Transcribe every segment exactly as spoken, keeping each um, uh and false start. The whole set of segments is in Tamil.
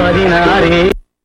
பதினாறே.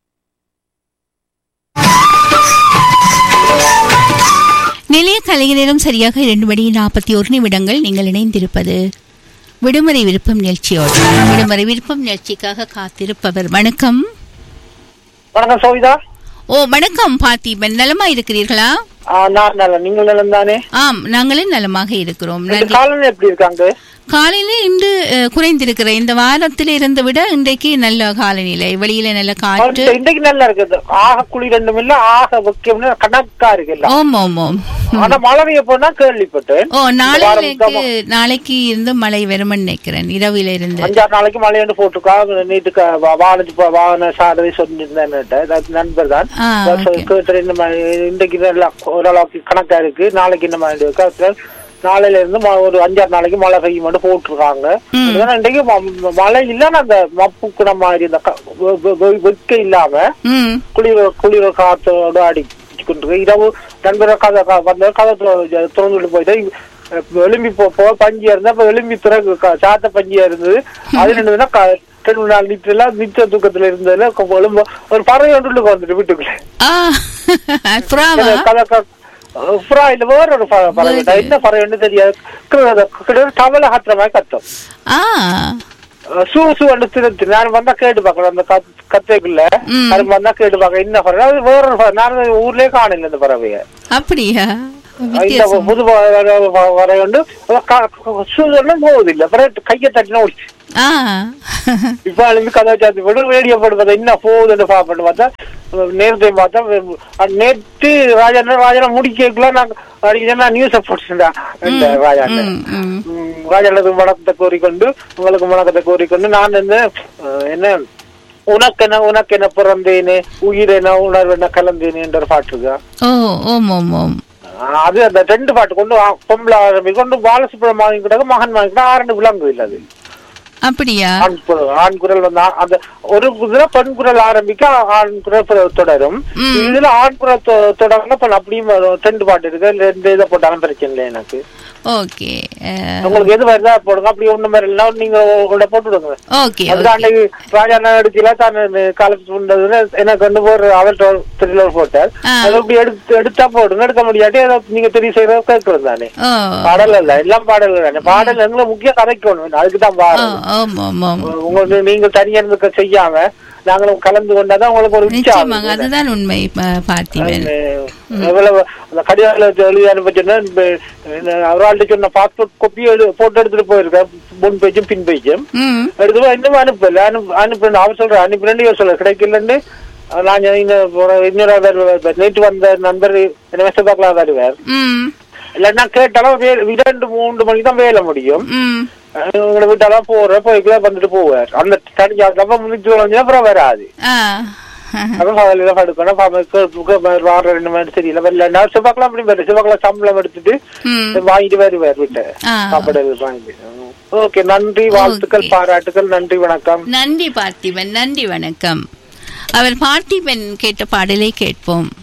நிலைய கலைஞரிடம் சரியாக இரண்டு மணி நாற்பத்தி ஒரு நிமிடங்கள். நீங்கள் இணைந்திருப்பது விடுமுறை விருப்பம் நிகழ்ச்சியோடு. விடுமுறை விருப்பம் நிகழ்ச்சிக்காக காத்திருப்பவர் வணக்கம். வணக்கம் சோவிதா. ஓ வணக்கம் பார்த்திபன், நலமா இருக்கிறீர்களா? நான் நல்ல, நீங்கள் நலம் தானே? ஆம், நாங்களும் நலமாக இருக்கிறோம். காலநிலை எப்படி இருக்காங்க? காலையில இன்று குறைந்திருக்கிற இந்த வாரத்தில் இருந்து விட இன்றைக்கு நல்ல காலநிலை, வெளியில நல்ல காற்று. இன்றைக்கு நல்லா இருக்குது. ஆக குளிர் ரெண்டும் இல்ல, ஆக வெக்கம்னு கணக்கா இருக்கு. ஓம் ஓம் ஓம். ஆனா மழை பெய்ய போனா கேள்விப்பட்டேன். ஓ நாளைக்கு நாளைக்கு இருந்து மழை வரும்னு நினைக்கிறேன். இரவில இருந்து அஞ்சாறு நாளைக்கு மழைன்னு போட்டுக்கா. நீட்டுக்கு வாகன வாகன சாரதி சொல்லியிருந்தேன் நண்பர் தான் இன்றைக்கு நல்லா ஓரளவுக்கு கணக்கா இருக்கு. நாளைக்கு இந்த மாதிரி இருக்கு. நாளையில இருந்து ஒரு அஞ்சாறு நாளைக்கு மழை பெய்யும் மட்டும் போட்டிருக்காங்க. இன்றைக்கு மழை இல்லன்னா அந்த மப்பு குண மாதிரி இந்த வெக்க இல்லாம குளிர் குளிர் காத்தோட அடிச்சுட்டு இரவு நண்பர் கதை வந்த கதை திறந்துட்டு போயிட்டு எலும்பி போ பஞ்சியா இருந்தா இப்ப எலும்பி துறை சாத்த பஞ்சியா இருந்தது. அது என்னதுன்னா ரெண்டு நாலு லிட்டர் எல்லாம் நிச்சய தூக்கத்துல இருந்ததுல எலும்பு ஒரு பறவை ஒன்றுக்கு வந்துட்டு வீட்டுக்குள்ள புறா இல்ல வேற ஒரு பறவை. என்ன பறவை தெரியாது. டவல ஹாத்திர மாதிரி கத்தும். சூ சூ திருத்தி நான் வந்தா கேட்டு பாக்கணும். அந்த கத்தைக்குள்ள அது வந்தா கேட்டு பாக்க என்ன பறவை. அது வேற ஒரு பறவை. நான் ஊர்லயே காணல இந்த பறவைய. அப்படியா? புது பறவை வந்து சூழலும் போவதில்லை. கையை தட்டினா ஓடிச்சு. இப்ப அழுந்து கதை சாத்தி போட்டு ரேடியோ போட்டு பார்த்தா என்ன போகுதுன்னு பாப்பட்டு பார்த்தா நேரத்தை பார்த்தா நேற்று ராஜா ராஜா முடிக்கலாம். நான் நியூஸ போட்டுட்டா இந்த ராஜா ராஜாவுக்கு வணக்கத்தை கோரிக்கொண்டு உங்களுக்கு வணக்கத்தை கோரிக்கொண்டு நான் வந்து என்ன உனக்கென உனக்கென பிறந்தேனே உயிரென உணர்வென கலந்தேனே என்ற பாட்டு இருக்கா. அது அந்த ரெண்டு பாட்டு கொண்டு பொம்பளை ஆரம்பி கொண்டு பாலசுப்ரமணியம் வாங்கிக்கிட்டாங்க. மகன் வாங்கிக்கிட்டா ஆறு விலங்கு இல்லை. அது அப்படியா? ஆண் குரல் வந்து அந்த ஒரு குரல் பெண் குரல் ஆரம்பிக்க ஆண் குரல் தொடரும். இதுல ஆண் குரல் தொடங்க அப்படியும் ரெண்டு பாட்டு இருக்கு. ரெண்டு இதை போட்டாலும் பிரச்சனை இல்லை எனக்கு. ஓகே, உங்களுக்கு எது வருதா போடுங்க. அப்படி ஒண்ணு மாதிரி இல்ல நீங்க உங்களோட போட்டு விடுங்க. ஓகே, அன்னைக்கு ராஜா எடுக்கல தான் காலேஜ் எனக்கு ரெண்டு பேர் அவர்கிட்ட த்ரில்லர் போட்டார். அது அப்படி எடுத்து எடுத்தா போடுங்க. எடுக்க முடியாட்டி நீங்க தெரிய செய்யற கேட்கறது தானே. பாடல் இல்ல, எல்லாம் பாடல் தானே. பாடல் எங்களை முக்கிய கதைக்கணும். அதுக்குதான் பாடல். உங்களுக்கு நீங்க தனியா இருக்க செய்யாம நாங்களும் கலந்து கொண்டாதான் உங்களுக்கு ஒரு விஷயம். அதுதான் உண்மை. எவ்வளவு அந்த கடிதால எழுதி அனுப்பிச்சுன்னா அவராள்கிட்ட சொன்ன பாஸ்போர்ட் கோப்பி போட்டோ எடுத்துட்டு போயிருக்கேன். முன் பேஜும் பின் பேஜும் எடுத்து இன்னும் அனுப்பல. அனுப்பு அனுப்பு அவர் சொல்றேன் அனுப்பினு இவர் சொல்ல கிடைக்கலன்னு. நான் இன்னொரு நேற்று வந்த நண்பர் என்ன மெசேஜ் பார்க்கலாம் வருவார். இல்லைன்னா கேட்டாலும் இரண்டு மூன்று மணிக்கு தான் வேலை முடியும். உங்களை வீட்டாலாம் போற போய்க்குள்ள வந்துட்டு போவார். அந்த தனியாக முடிச்சு அப்புறம் வராது. ரெண்டு மணி தெரியல வரல சிவக்கலாம். அப்படி சிவக்கலாம் சம்பளம் எடுத்துட்டு வாங்கிட்டு வருவார் வீட்டை சாப்பாடு வாங்கிட்டு. ஓகே, நன்றி, வாழ்த்துக்கள், பாராட்டுகள். நன்றி, வணக்கம். நன்றி பார்த்திபன், நன்றி, வணக்கம். அவர் பார்த்திபன் கேட்ட பாடலை கேட்போம்.